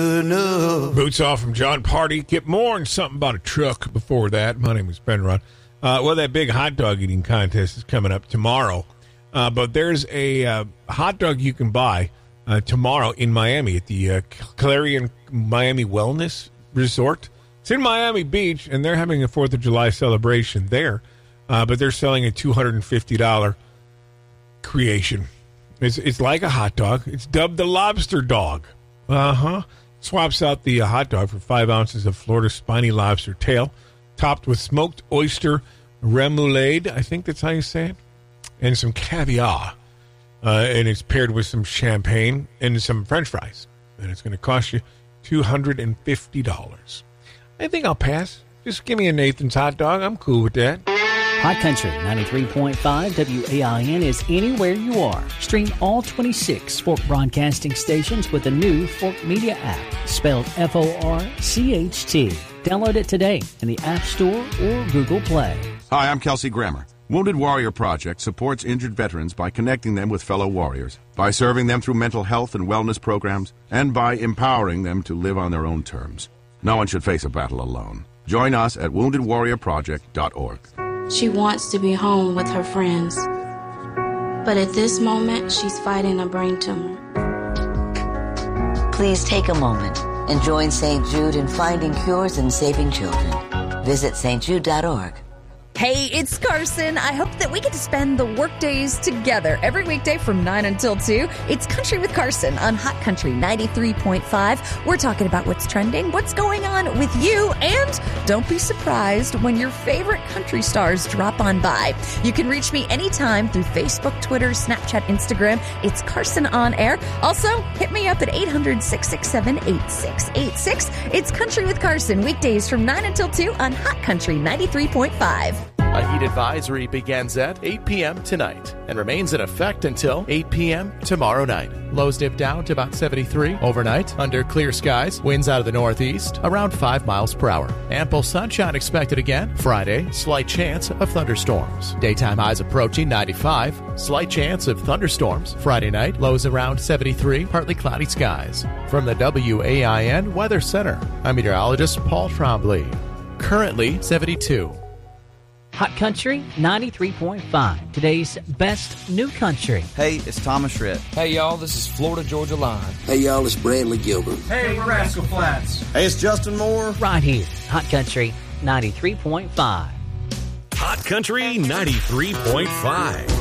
Boots Off from John Party. Get more and something about a truck before that. My name is Ben Ron. Well, that big hot dog eating contest is coming up tomorrow. But there's a hot dog you can buy tomorrow in Miami at the Clarion Miami Wellness Resort. It's in Miami Beach, and they're having a 4th of July celebration there. But they're selling a $250 creation. It's like a hot dog. It's dubbed the Lobster Dog. Swaps out the hot dog for 5 ounces of Florida spiny lobster tail, topped with smoked oyster remoulade, I think that's how you say it, and some caviar. And it's paired with some champagne and some French fries. And it's going to cost you $250. I think I'll pass. Just give me a Nathan's hot dog. I'm cool with that. Hot Country 93.5 WAIN is anywhere you are. Stream all 26 Fork broadcasting stations with the new Fork Media app, spelled FORCHT. Download it today in the App Store or Google Play. Hi, I'm Kelsey Grammer. Wounded Warrior Project supports injured veterans by connecting them with fellow warriors, by serving them through mental health and wellness programs, and by empowering them to live on their own terms. No one should face a battle alone. Join us at woundedwarriorproject.org. She wants to be home with her friends. But at this moment, she's fighting a brain tumor. Please take a moment and join St. Jude in finding cures and saving children. Visit stjude.org. Hey, it's Carson. I hope that we get to spend the work days together every weekday from 9 until 2. It's Country with Carson on Hot Country 93.5. We're talking about what's trending, what's going on with you, and don't be surprised when your favorite country stars drop on by. You can reach me anytime through Facebook, Twitter, Snapchat, Instagram. It's Carson on Air. Also, hit me up at 800-667-8686. It's Country with Carson, weekdays from 9 until 2 on Hot Country 93.5. A heat advisory begins at 8 p.m. tonight and remains in effect until 8 p.m. tomorrow night. Lows dip down to about 73 overnight under clear skies. Winds out of the northeast around 5 miles per hour. Ample sunshine expected again Friday. Slight chance of thunderstorms. Daytime highs approaching 95. Slight chance of thunderstorms Friday night. Lows around 73. Partly cloudy skies. From the WAIN Weather Center, I'm meteorologist Paul Trombley. Currently 72. Hot Country 93.5, today's best new country. Hey, it's Thomas Rhett. Hey, y'all, this is Florida Georgia Line. Hey, y'all, it's Bradley Gilbert. Hey, we're Rascal Flats. Hey, it's Justin Moore. Right here, Hot Country 93.5. Hot Country 93.5.